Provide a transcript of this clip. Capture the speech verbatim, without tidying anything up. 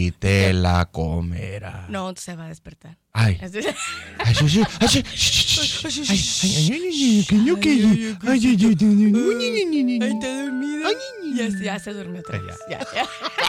y te la comerá. No, se va a despertar. Ay. Así- Ay, sí, sí, ay, sí, ay, ay, ay, ay, que no, que- ay, ay, ay, ay, ay, ay, ay, ay, ay, Ay, está dormido. Ya, ya se durmió otra vez. Ya, ya.